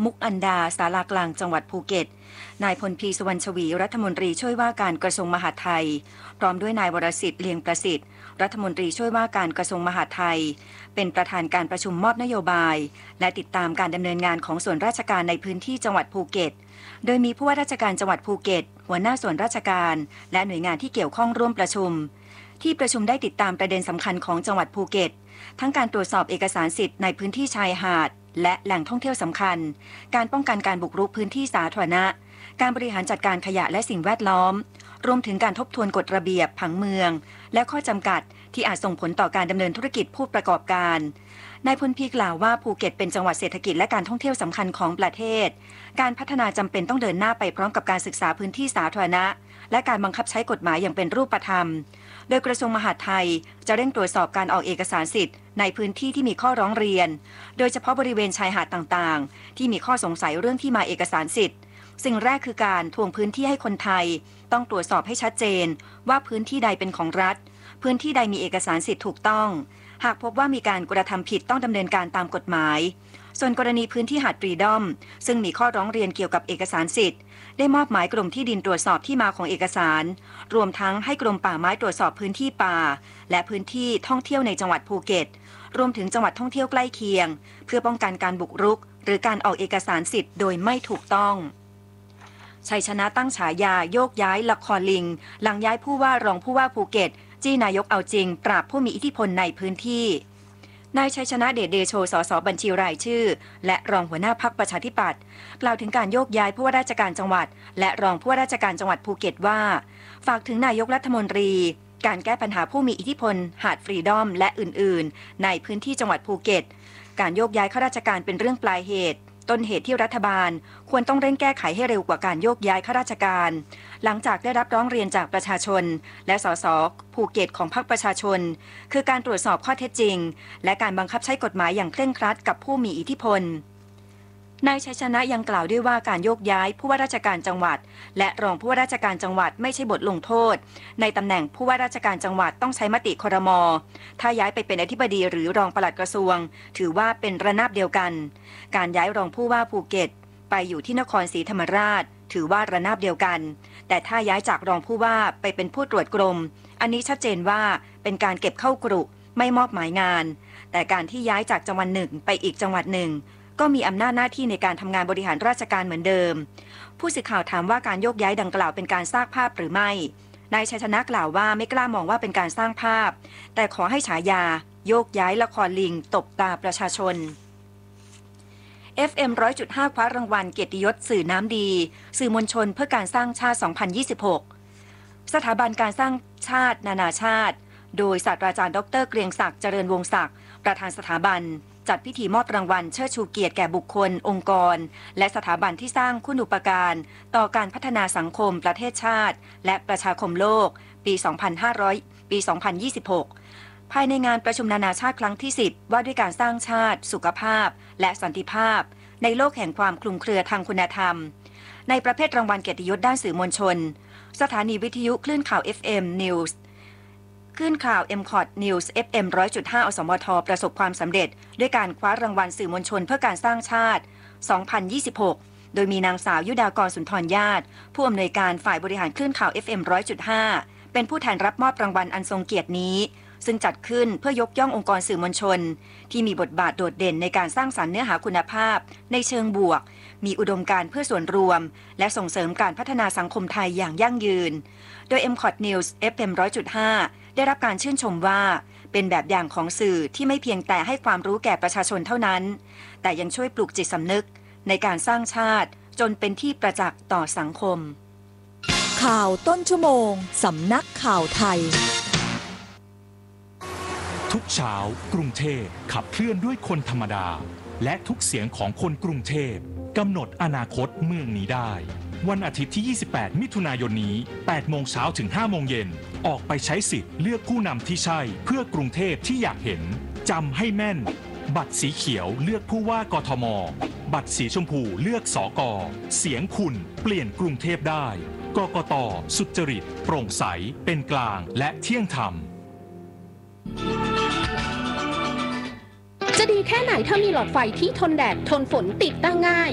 มุกอันดาศาลากลางจังหวัดภูเก็ตนายพลพีสุวรรณชวีรัฐมนตรีช่วยว่าการกระทรวงมหาดไทยพร้อมด้วยนายวรสิทธิ์เลียงประสิทธิ์รัฐมนตรีช่วยว่าการกระทรวงมหาดไทยเป็นประธานการประชุมมอบนโยบายและติดตามการดำเนินงานของส่วนราชการในพื้นที่จังหวัดภูเก็ตโดยมีผู้ว่าราชการจังหวัดภูเก็ตหัวหน้าส่วนราชการและหน่วยงานที่เกี่ยวข้องร่วมประชุมที่ประชุมได้ติดตามประเด็นสำคัญของจังหวัดภูเก็ตทั้งการตรวจสอบเอกสารสิทธิ์ในพื้นที่ชายหาดและแหล่งท่องเที่ยวสำคัญการป้องกันการบุกรุกพื้นที่สาธารณะการบริหารจัดการขยะและสิ่งแวดล้อมรวมถึงการทบทวนกฎระเบียบผังเมืองและข้อจำกัดที่อาจส่งผลต่อการดำเนินธุรกิจผู้ประกอบการนายพลพีกล่าวว่าภูเก็ตเป็นจังหวัดเศรษฐกิจและการท่องเที่ยวสำคัญของประเทศการพัฒนาจำเป็นต้องเดินหน้าไปพร้อมกับการศึกษาพื้นที่สาธารณะและการบังคับใช้กฎหมายอย่างเป็นรูปธรรมโดยกระทรวงมหาดไทยจะเร่งตรวจสอบการออกเอกสารสิทธิ์ในพื้นที่ที่มีข้อร้องเรียนโดยเฉพาะบริเวณชายหาดต่างๆที่มีข้อสงสัยเรื่องที่มาเอกสารสิทธิ์สิ่งแรกคือการทวงพื้นที่ให้คนไทยต้องตรวจสอบให้ชัดเจนว่าพื้นที่ใดเป็นของรัฐพื้นที่ใดมีเอกสารสิทธิ์ถูกต้องหากพบว่ามีการกระทำผิดต้องดำเนินการตามกฎหมายส่วนกรณีพื้นที่หาดฟรีดอมซึ่งมีข้อร้องเรียนเกี่ยวกับเอกสารสิทธิ์ได้มอบหมายกรมที่ดินตรวจสอบที่มาของเอกสารรวมทั้งให้กรมป่าไม้ตรวจสอบพื้นที่ป่าและพื้นที่ท่องเที่ยวในจังหวัดภูเก็ตรวมถึงจังหวัดท่องเที่ยวใกล้เคียงเพื่อป้องกันการบุกรุกหรือการออกเอกสารสิทธิ์โดยไม่ถูกต้องชัยชนะตั้งฉายาโยกย้ายละครลิงหลังย้ายผู้ว่ารองผู้ว่าภูเก็ตจี้นายกเอาจริงปราบผู้มีอิทธิพลในพื้นที่นายชัยชนะเดชเดโชสสบัญชีรายชื่อและรองหัวหน้าพรรคประชาธิปัตย์กล่าวถึงการโยกย้ายผู้ว่าราชการจังหวัดและรองผู้ว่าราชการจังหวัดภูเก็ตว่าฝากถึงนายกรัฐมนตรีการแก้ปัญหาผู้มีอิทธิพลหาดฟรีดอมและอื่นๆในพื้นที่จังหวัดภูเก็ตการโยกย้ายข้าราชการเป็นเรื่องปลายเหตุต้นเหตุที่รัฐบาลควรต้องเร่งแก้ไขให้เร็วกว่าการโยกย้ายข้าราชการหลังจากได้รับร้องเรียนจากประชาชนและสสภูเก็ตของพรรคประชาชนคือการตรวจสอบข้อเท็จจริงและการบังคับใช้กฎหมายอย่างเคร่งครัดกับผู้มีอิทธิพลนายชัยชนะยังกล่าวด้วยว่าการโยกย้ายผู้ว่าราชการจังหวัดและรองผู้ว่าราชการจังหวัดไม่ใช่บทลงโทษในตำแหน่งผู้ว่าราชการจังหวัดต้องใช้มติครม.ถ้าย้ายไปเป็นอธิบดีหรือรองปลัดกระทรวงถือว่าเป็นระนาบเดียวกันการย้ายรองผู้ว่าภูเก็ตไปอยู่ที่นครศรีธรรมราชถือว่าระนาบเดียวกันแต่ถ้าย้ายจากรองผู้ว่าไปเป็นผู้ตรวจกรมอันนี้ชัดเจนว่าเป็นการเก็บเข้ากรุไม่มอบหมายงานแต่การที่ย้ายจากจังหวัดหนึ่งไปอีกจังหวัดหนึ่งก็มีอำนาจหน้าที่ในการทำงานบริหารราชการเหมือนเดิมผู้สื่อข่าวถามว่าการโยกย้ายดังกล่าวเป็นการสร้างภาพหรือไม่นายชัยชนะกล่าวว่าไม่กล้ามองว่าเป็นการสร้างภาพแต่ขอให้ฉายาโยกย้ายละครลิงตบตาประชาชน FM 100.5 คว้ารางวัลเกียรติยศสื่อน้ำดีสื่อมวลชนเพื่อการสร้างชาติ 2026 สถาบันการสร้างชาตินานาชาติโดยศาสตราจารย์ดร.เกรียงศักดิ์เจริญวงศ์ศักดิ์ประธานสถาบันจัดพิธีมอบรางวัลเชิดชูเกียรติแก่บุคคลองค์กรและสถาบันที่สร้างคุณูปการต่อการพัฒนาสังคมประเทศชาติและประชาคมโลกปี 2026 ภายในงานประชุมนานาชาติครั้งที่ 10 ว่าด้วยการสร้างชาติสุขภาพและสันติภาพในโลกแห่งความคลุมเครือทางคุณธรรมในประเภทรางวัลเกียรติยศด้านสื่อมวลชนสถานีวิทยุคลื่นข่าว FM Newsคลื่นข่าว MCOT News FM 100.5 อสมทประสบความสำเร็จด้วยการคว้ารางวัลสื่อมวลชนเพื่อการสร้างชาติ 2026 โดยมีนางสาวยุดากรสุนทรญาติผู้อำนวยการฝ่ายบริหารคลื่นข่าว FM 100.5 เป็นผู้แทนรับมอบรางวัลอันทรงเกียรตินี้ซึ่งจัดขึ้นเพื่อยกย่ององค์กรสื่อมวลชนที่มีบทบาทโดดเด่นในการสร้างสรรค์เนื้อหาคุณภาพในเชิงบวกมีอุดมการณ์เพื่อส่วนรวมและส่งเสริมการพัฒนาสังคมไทยอย่างยั่งยืนโดย MCOT News FM 100.5 ได้รับการชื่นชมว่าเป็นแบบอย่างของสื่อที่ไม่เพียงแต่ให้ความรู้แก่ประชาชนเท่านั้นแต่ยังช่วยปลูกจิตสำนึกในการสร้างชาติจนเป็นที่ประจักษ์ต่อสังคมข่าวต้นชั่วโมงสำนักข่าวไทยทุกเช้ากรุงเทพขับเคลื่อนด้วยคนธรรมดาและทุกเสียงของคนกรุงเทพกำหนดอนาคตเมืองนี้ได้วันอาทิตย์ที่ 28 มิถุนายนนี้ 8 โมงเช้าถึง 5 โมงเย็นออกไปใช้สิทธิ์เลือกผู้นำที่ใช่เพื่อกรุงเทพที่อยากเห็นจำให้แม่นบัตรสีเขียวเลือกผู้ว่ากทมบัตรสีชมพูเลือกสก.เสียงคุณเปลี่ยนกรุงเทพได้กกต.สุจริตโปร่งใสเป็นกลางและเที่ยงธรรมจะดีแค่ไหนถ้ามีหลอดไฟที่ทนแดดทนฝนติดตั้งง่าย